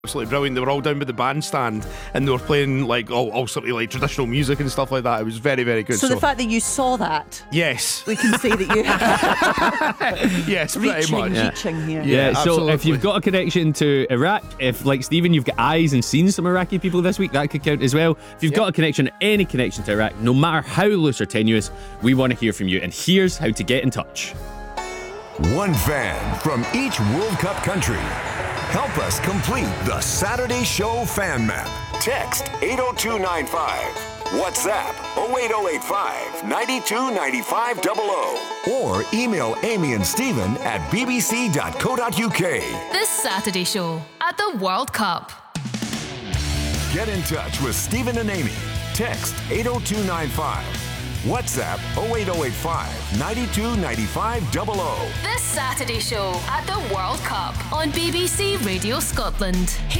Absolutely brilliant. They were all down by the bandstand and they were playing like all sort of like traditional music and stuff like that. It was very, very good. So the fact that you saw that, yes, we can see that you yes, pretty much. reaching here. Yeah, so absolutely. if you've got a connection to Iraq, if like Stephen, you've got eyes and seen some Iraqi people this week, that could count as well. If you've got a connection, any connection to Iraq, no matter how loose or tenuous, we want to hear from you. And here's how to get in touch. One fan from each World Cup country. Help us complete the Saturday Show fan map. Text 80295. WhatsApp 08085 929500. Or email Amy and Stephen at bbc.co.uk. This Saturday Show at the World Cup. Get in touch with Stephen and Amy. Text 80295. WhatsApp 08085 929500. This Saturday Show at the World Cup on BBC Radio Scotland.